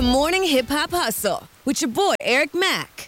The Morning Hip Hop Hustle with your boy, Eric Mack.